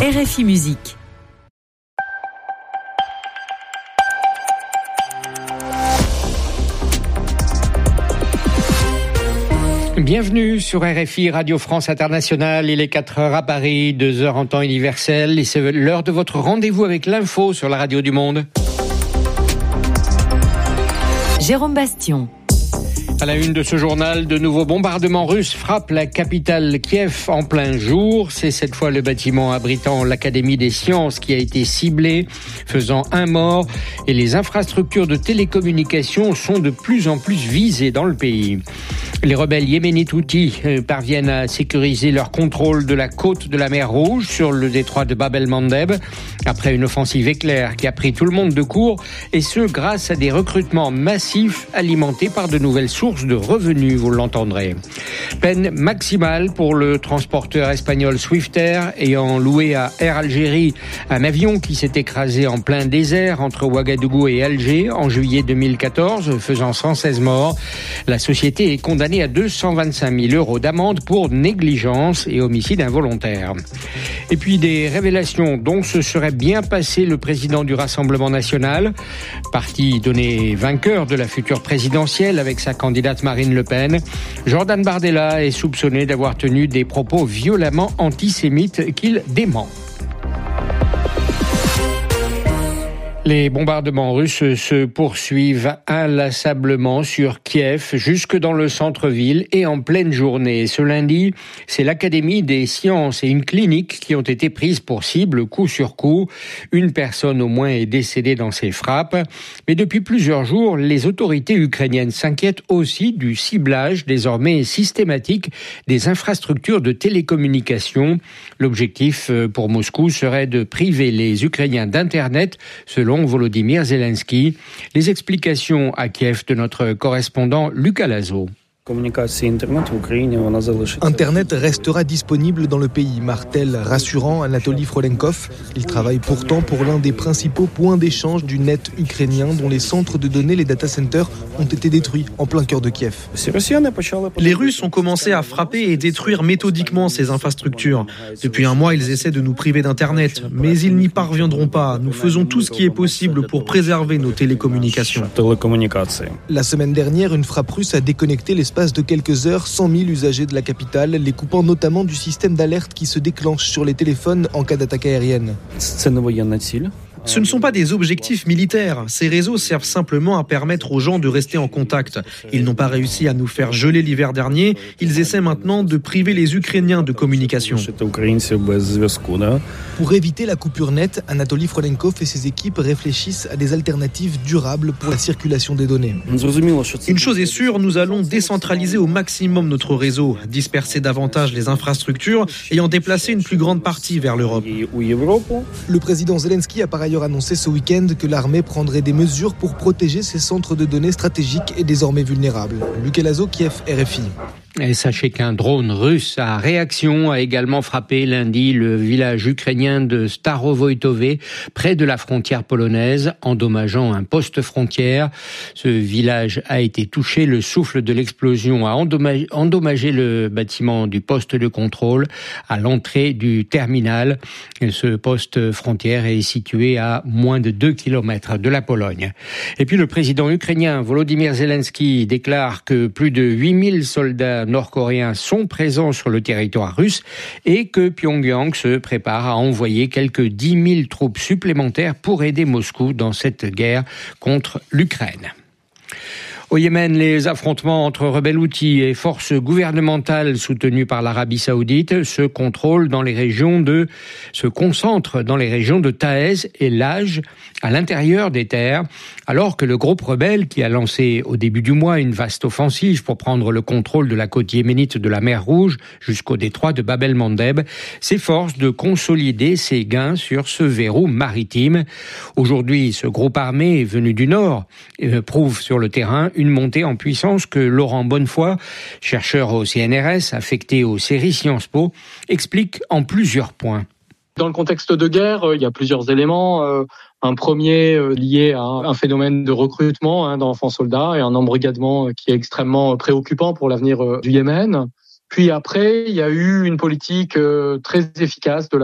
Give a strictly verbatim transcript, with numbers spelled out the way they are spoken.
R F I Musique. Bienvenue sur R F I Radio France Internationale. Il est quatre heures à Paris, deux heures en temps universel et c'est l'heure de votre rendez-vous avec l'info sur la radio du monde. Jérôme Bastion. À la une de ce journal, de nouveaux bombardements russes frappent la capitale Kiev en plein jour. C'est cette fois le bâtiment abritant l'Académie des sciences qui a été ciblé, faisant un mort. Et les infrastructures de télécommunications sont de plus en plus visées dans le pays. Les rebelles yéménites Houthis parviennent à sécuriser leur contrôle de la côte de la mer Rouge sur le détroit de Bab el-Mandeb après une offensive éclair qui a pris tout le monde de court, et ce grâce à des recrutements massifs alimentés par de nouvelles sources de revenus, vous l'entendrez. Peine maximale pour le transporteur espagnol Swiftair ayant loué à Air Algérie un avion qui s'est écrasé en plein désert entre Ouagadougou et Alger en juillet deux mille quatorze, faisant cent seize morts. La société est condamnée à deux cent vingt-cinq mille euros d'amende pour négligence et homicide involontaire. Et puis des révélations dont se serait bien passé le président du Rassemblement national, parti donné vainqueur de la future présidentielle avec sa candidate Marine Le Pen. Jordan Bardella est soupçonné d'avoir tenu des propos violemment antisémites qu'il dément. Les bombardements russes se poursuivent inlassablement sur Kiev, jusque dans le centre-ville et en pleine journée. Ce lundi, c'est l'Académie des sciences et une clinique qui ont été prises pour cible coup sur coup. Une personne au moins est décédée dans ces frappes. Mais depuis plusieurs jours, les autorités ukrainiennes s'inquiètent aussi du ciblage désormais systématique des infrastructures de télécommunications. L'objectif pour Moscou serait de priver les Ukrainiens d'Internet, selon Volodymyr Zelensky. Les explications à Kiev de notre correspondant Lucas Lazo. Internet restera disponible dans le pays, martèle rassurant Anatoly Frolenkov. Il travaille pourtant pour l'un des principaux points d'échange du net ukrainien dont les centres de données, les data centers, ont été détruits en plein cœur de Kiev. Les Russes ont commencé à frapper et détruire méthodiquement ces infrastructures. Depuis un mois, ils essaient de nous priver d'Internet, mais ils n'y parviendront pas. Nous faisons tout ce qui est possible pour préserver nos télécommunications. La semaine dernière, une frappe russe a déconnecté les Passe de quelques heures, cent mille usagers de la capitale, les coupant notamment du système d'alerte qui se déclenche sur les téléphones en cas d'attaque aérienne. Ce ne sont pas des objectifs militaires. Ces réseaux servent simplement à permettre aux gens de rester en contact. Ils n'ont pas réussi à nous faire geler l'hiver dernier. Ils essaient maintenant de priver les Ukrainiens de communication. Pour éviter la coupure nette, Anatoly Frolenkov et ses équipes réfléchissent à des alternatives durables pour la circulation des données. Une chose est sûre, nous allons décentraliser au maximum notre réseau, disperser davantage les infrastructures et en déplacer une plus grande partie vers l'Europe. Le président Zelensky a par ailleurs annoncé ce week-end que l'armée prendrait des mesures pour protéger ses centres de données stratégiques et désormais vulnérables. Lucas Lazo, Kiev, R F I. Et sachez qu'un drone russe à réaction a également frappé lundi le village ukrainien de Starovoytové, près de la frontière polonaise, endommageant un poste frontière. Ce village a été touché. Le souffle de l'explosion a endommagé, endommagé le bâtiment du poste de contrôle à l'entrée du terminal. Ce poste frontière est situé à moins de deux kilomètres de la Pologne. Et puis le président ukrainien Volodymyr Zelensky déclare que plus de huit mille soldats nord-coréens sont présents sur le territoire russe et que Pyongyang se prépare à envoyer quelques dix mille troupes supplémentaires pour aider Moscou dans cette guerre contre l'Ukraine. Au Yémen, les affrontements entre rebelles Houthis et forces gouvernementales soutenues par l'Arabie Saoudite se contrôlent dans les régions de, se concentrent dans les régions de Taez et Laj, à l'intérieur des terres, alors que le groupe rebelle qui a lancé au début du mois une vaste offensive pour prendre le contrôle de la côte yéménite de la mer Rouge jusqu'au détroit de Bab el-Mandeb s'efforce de consolider ses gains sur ce verrou maritime. Aujourd'hui, ce groupe armé venu du nord euh, prouve sur le terrain une montée en puissance que Laurent Bonnefoy, chercheur au C N R S affecté aux séries Sciences Po, explique en plusieurs points. Dans le contexte de guerre, il y a plusieurs éléments. Un premier lié à un phénomène de recrutement d'enfants soldats et un embrigadement qui est extrêmement préoccupant pour l'avenir du Yémen. Puis après, il y a eu une politique très efficace de